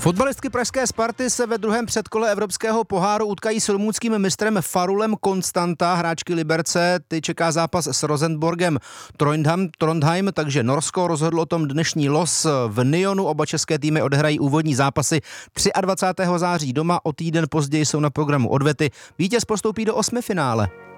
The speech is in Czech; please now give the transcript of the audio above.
Fotbalistky pražské Sparty se ve druhém předkole Evropského poháru utkají s rumunským mistrem Farulem Konstanta. Hráčky Liberce, ty čeká zápas s Rosenborgem Trondheim, takže Norsko rozhodlo o tom dnešní los v Nyonu. Oba české týmy odehrají úvodní zápasy 23. září doma, o týden později jsou na programu odvety. Vítěz postoupí do osmifinále.